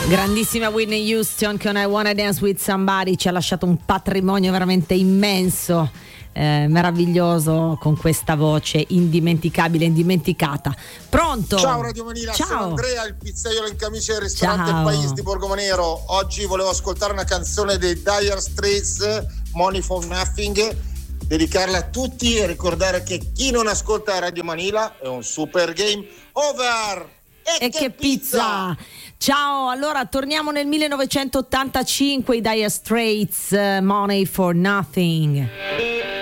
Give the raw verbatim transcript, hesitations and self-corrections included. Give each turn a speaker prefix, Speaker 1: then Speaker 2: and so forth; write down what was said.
Speaker 1: Grandissima Whitney Houston con I Wanna Dance With Somebody, ci ha lasciato un patrimonio veramente immenso, eh, meraviglioso, con questa voce indimenticabile, indimenticata. Pronto?
Speaker 2: Ciao Radio Manila,
Speaker 1: Ciao.
Speaker 2: sono Andrea, il pizzaiolo in camicia del ristorante
Speaker 1: Ciao.
Speaker 2: Il Paese di Borgomanero. Oggi volevo ascoltare una canzone dei Dire Straits, Money for Nothing, dedicarla a tutti e ricordare che chi non ascolta Radio Manila è un super game over. E,
Speaker 1: E che pizza! Ciao, allora torniamo nel millenovecentottantacinque, i Dire Straits, uh, Money for Nothing.